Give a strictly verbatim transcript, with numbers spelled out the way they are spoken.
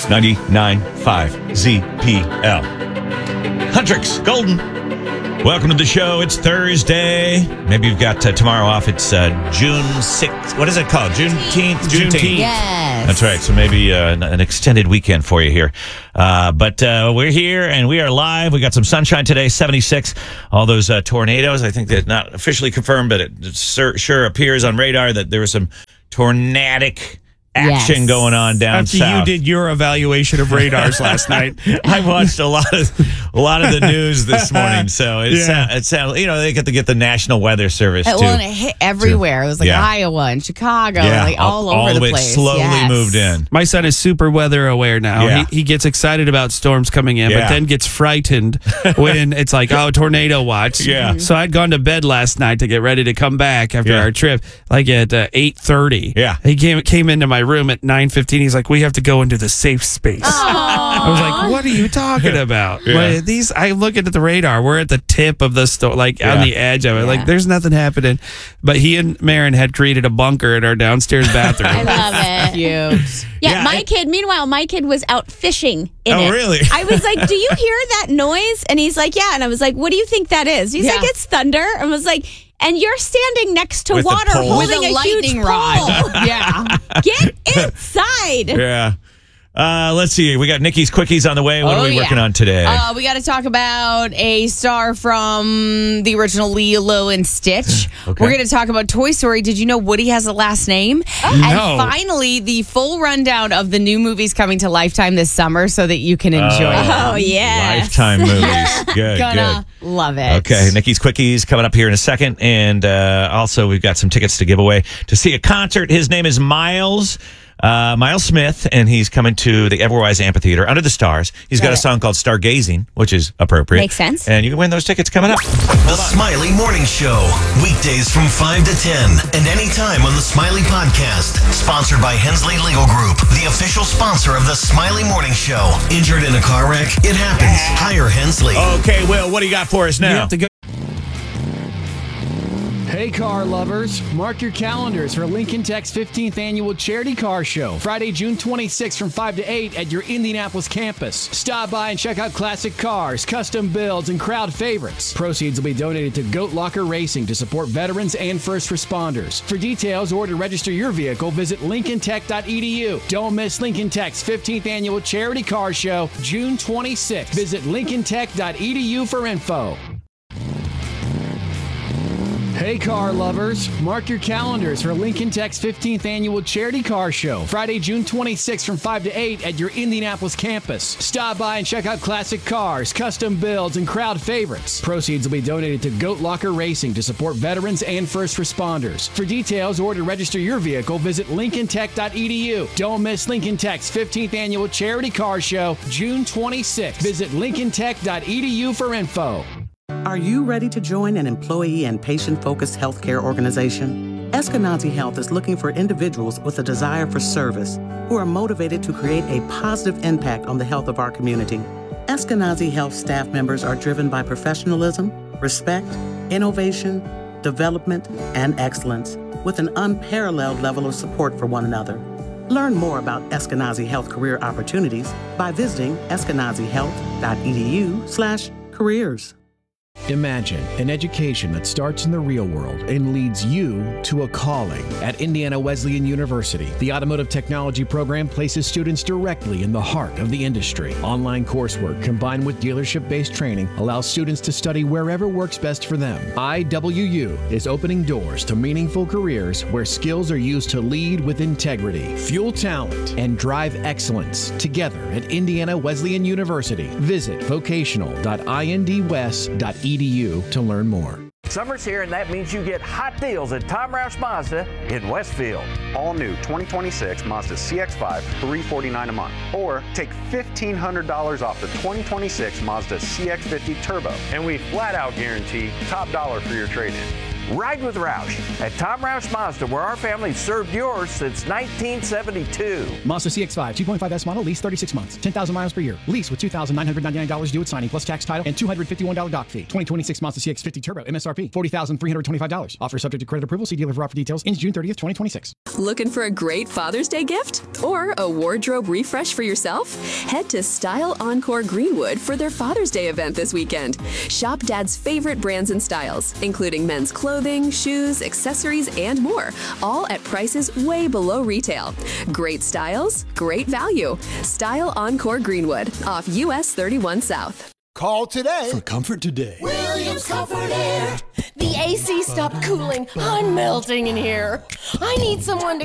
ninety-nine point five Z P L. Huntrix, Golden. Welcome to the show. It's Thursday. Maybe you've got uh, tomorrow off. It's uh, June sixth. What is it called? Juneteenth? Juneteenth. Yes. That's right. So maybe uh, an, an extended weekend for you here. Uh, but uh, we're here and we are live. We got some sunshine today, seventy-six. All those uh, tornadoes. I think they're not officially confirmed, but it sure, sure appears on radar that there was some tornadic action Yes. going on down After south. you did your evaluation of radars last night. I watched a lot of a lot of the news this morning, so it Yeah. sound, it sound, you know, they get to get the National Weather Service Uh, too. Well, and it hit everywhere. It was like Yeah. Iowa and Chicago, yeah, like all, all over the the way place. slowly Yes. moved in. My son is super weather aware now. Yeah. He, he gets excited about storms coming in, Yeah. but then gets frightened when it's like, oh, tornado watch. Yeah. So I'd gone to bed last night to get ready to come back after Yeah. our trip, like at uh, eight thirty. Yeah. He came came into my room at nine fifteen. He's like, we have to go into the safe space. I was like, what are you talking about? Yeah. Like, these, I'm looking at the radar. We're at the tip of the storm, like on Yeah. the edge of it. Yeah. Like, there's nothing happening. But he and Marin had created a bunker in our downstairs bathroom. I love it. Cute. Yeah, Yeah, my I- kid, meanwhile, my kid was out fishing in Oh, it. really? I was like, do you hear that noise? And he's like, yeah. And I was like, what do you think that is? He's Yeah. like, it's thunder. And I was like, and you're standing next to With a water pole. holding With a, huge lightning pole. rod. Yeah. Get inside. Yeah. Uh, let's see. We got Nikki's Quickies on the way. What Oh, are we yeah. working on today? Uh, we got to talk about a star from the original Lilo and Stitch. Okay. We're going to talk about Toy Story. Did you know Woody has a last name? No. And finally, the full rundown of the new movies coming to Lifetime this summer so that you can enjoy Oh. them. Oh, yeah. Lifetime movies. Good, Gonna love good. it. Okay, Nikki's Quickies coming up here in a second. And uh, also, we've got some tickets to give away to see a concert. His name is Miles. Uh, Miles Smith, and he's coming to the Everwise Amphitheater under the stars. He's got Got a it. song called Stargazing, which is appropriate. Makes sense. And you can win those tickets coming up. The Smiley Morning Show, weekdays from five to ten, and anytime on the Smiley Podcast. Sponsored by Hensley Legal Group, the official sponsor of the Smiley Morning Show. Injured in a car wreck? It happens. Hire Hensley. Okay, Will, what do you got for us You now? have to go. Hey car lovers, mark your calendars for Lincoln Tech's fifteenth annual charity car show, Friday, June twenty-sixth from five to eight at your Indianapolis campus. Stop by and check out classic cars, custom builds, and crowd favorites. Proceeds will be donated to Goat Locker Racing to support veterans and first responders. For details or to register your vehicle, visit lincoln tech dot e d u. Don't miss Lincoln Tech's fifteenth annual charity car show, June twenty-sixth. Visit lincoln tech dot e d u for info. Hey car lovers, mark your calendars for Lincoln Tech's fifteenth annual charity car show, Friday, June twenty-sixth from five to eight at your Indianapolis campus. Stop by and check out classic cars, custom builds, and crowd favorites. Proceeds will be donated to Goat Locker Racing to support veterans and first responders. For details or to register your vehicle, visit lincoln tech dot e d u. Don't miss Lincoln Tech's fifteenth annual charity car show, June twenty-sixth. Visit lincoln tech dot e d u for info. Are you ready to join an employee and patient-focused healthcare organization? Eskenazi Health is looking for individuals with a desire for service who are motivated to create a positive impact on the health of our community. Eskenazi Health staff members are driven by professionalism, respect, innovation, development, and excellence, with an unparalleled level of support for one another. Learn more about Eskenazi Health career opportunities by visiting eskenazi health dot e d u slash careers. Imagine an education that starts in the real world and leads you to a calling. At Indiana Wesleyan University, the Automotive Technology program places students directly in the heart of the industry. Online coursework combined with dealership-based training allows students to study wherever works best for them. I W U is opening doors to meaningful careers where skills are used to lead with integrity, fuel talent, and drive excellence together at Indiana Wesleyan University. Visit vocational dot i n d west dot e d u to learn more. Summer's here, and that means you get hot deals at Tom Roush Mazda in Westfield. All new twenty twenty-six Mazda C X five, three hundred forty-nine dollars a month. Or take fifteen hundred dollars off the twenty twenty-six Mazda C X fifty Turbo. And we flat out guarantee top dollar for your trade-in. Ride with Roush at Tom Roush Mazda, where our family served yours since nineteen seventy-two. Mazda C X five, two point five S model, lease thirty-six months, ten thousand miles per year. Lease with two thousand nine hundred ninety-nine dollars due at signing, plus tax, title, and two hundred fifty-one dollars doc fee. twenty twenty-six Mazda C X fifty Turbo, M S R P, forty thousand three hundred twenty-five dollars. Offer subject to credit approval. See dealer for offer details. Ends June thirtieth, twenty twenty-six. Looking for a great Father's Day gift? Or a wardrobe refresh for yourself? Head to Style Encore Greenwood for their Father's Day event this weekend. Shop Dad's favorite brands and styles, including men's clothing, shoes, accessories, and more, all at prices way below retail. Great styles, great value. Style Encore Greenwood, off U S thirty-one South. Call today for comfort today. Williams Comfort Air. The A C stopped cooling. I'm melting in here. I need someone to